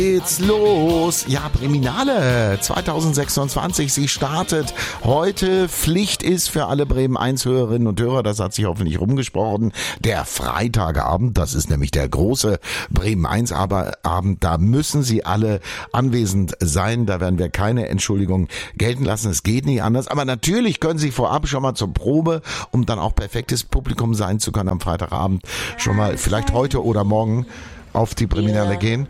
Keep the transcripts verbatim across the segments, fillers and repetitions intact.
Geht's los. Ja, Breminale zwanzig sechsundzwanzig, sie startet heute. Pflicht ist für alle Bremen eins Hörerinnen und Hörer, das hat sich hoffentlich rumgesprochen, der Freitagabend, das ist nämlich der große Bremen eins Abend, da müssen Sie alle anwesend sein, da werden wir keine Entschuldigung gelten lassen, es geht nicht anders, aber natürlich können Sie vorab schon mal zur Probe, um dann auch perfektes Publikum sein zu können am Freitagabend, schon mal vielleicht heute oder morgen auf die Breminale gehen.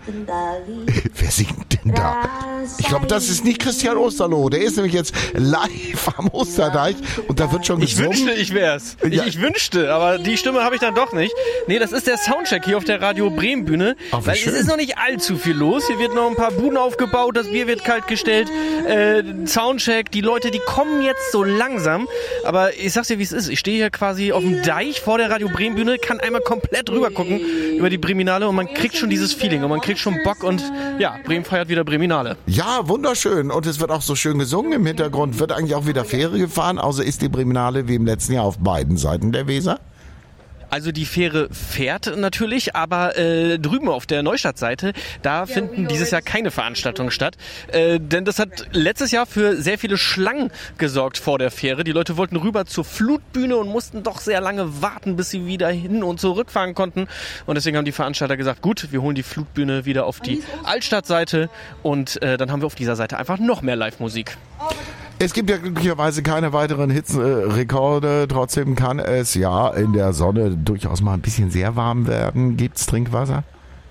Wer singt denn da? Ich glaube, das ist nicht Christian Osterloh. Der ist nämlich jetzt live am Osterdeich und da wird schon gesungen. Ich wünschte, ich wär's. Ich, ja. ich wünschte, aber die Stimme habe ich dann doch nicht. Nee, das ist der Soundcheck hier auf der Radio Bremen Bühne. Ach, weil schön. Es ist noch nicht allzu viel los. Hier wird noch ein paar Buden aufgebaut, das Bier wird kalt gestellt. Äh, Soundcheck, die Leute, die kommen jetzt so langsam. Aber ich sag's dir, wie es ist. Ich stehe hier quasi auf dem Deich vor der Radio Bremen Bühne, kann einmal komplett rüber gucken über die Breminale und man kriegt schon dieses Feeling und man kriegt schon Bock und ja, Bremen feiert wieder Breminale. Ja, wunderschön und es wird auch so schön gesungen im Hintergrund, wird eigentlich auch wieder Fähre gefahren, außer ist die Breminale wie im letzten Jahr auf beiden Seiten der Weser? Also die Fähre fährt natürlich, aber äh, drüben auf der Neustadtseite, da finden dieses Jahr keine Veranstaltungen statt. Äh, denn das hat letztes Jahr für sehr viele Schlangen gesorgt vor der Fähre. Die Leute wollten rüber zur Flutbühne und mussten doch sehr lange warten, bis sie wieder hin und zurückfahren konnten. Und deswegen haben die Veranstalter gesagt, gut, wir holen die Flutbühne wieder auf die Altstadtseite und äh, dann haben wir auf dieser Seite einfach noch mehr Live-Musik. Es gibt ja glücklicherweise keine weiteren Hitzenrekorde, trotzdem kann es ja in der Sonne durchaus mal ein bisschen sehr warm werden. Gibt's Trinkwasser?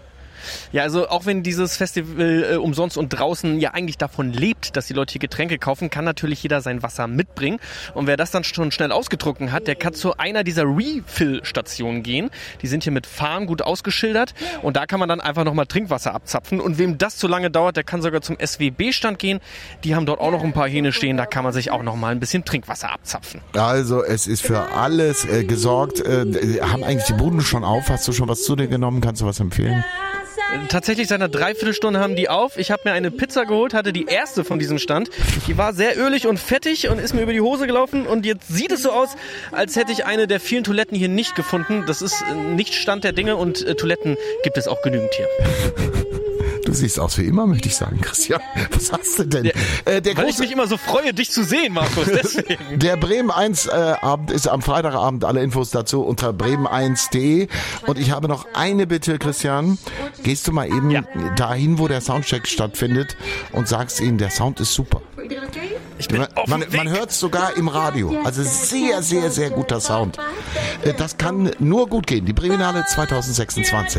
Ja, also auch wenn dieses Festival äh, umsonst und draußen ja eigentlich davon lebt, dass die Leute hier Getränke kaufen, kann natürlich jeder sein Wasser mitbringen. Und wer das dann schon schnell ausgetrunken hat, der kann zu einer dieser Refill-Stationen gehen. Die sind hier mit Farben gut ausgeschildert und da kann man dann einfach nochmal Trinkwasser abzapfen. Und wem das zu lange dauert, der kann sogar zum S W B-Stand gehen. Die haben dort auch noch ein paar Hähne stehen, da kann man sich auch nochmal ein bisschen Trinkwasser abzapfen. Also es ist für alles äh, gesorgt. Äh, haben eigentlich die Buden schon auf? Hast du schon was zu dir genommen? Kannst du was empfehlen? Tatsächlich seit einer Dreiviertelstunde haben die auf. Ich habe mir eine Pizza geholt, hatte die erste von diesem Stand. Die war sehr ölig und fettig und ist mir über die Hose gelaufen. Und jetzt sieht es so aus, als hätte ich eine der vielen Toiletten hier nicht gefunden. Das ist nicht Stand der Dinge und äh, Toiletten gibt es auch genügend hier. Du siehst aus wie immer, möchte ich sagen, Christian. Was hast du denn? Der, äh, der weil große, ich mich immer so freue, dich zu sehen, Markus. Deswegen. Der Bremen eins äh, Abend ist am Freitagabend. Alle Infos dazu unter bremen eins punkt de. Und ich habe noch eine Bitte, Christian. Gehst du mal eben ja. dahin, wo der Soundcheck stattfindet und sagst ihnen, der Sound ist super. Ich bin man man, man hört es sogar im Radio. Also sehr, sehr, sehr guter Sound. Das kann nur gut gehen. Die Breminale zwanzig sechsundzwanzig.